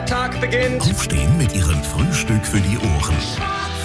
Tag beginnt. Aufstehen mit Ihrem Frühstück für die Ohren.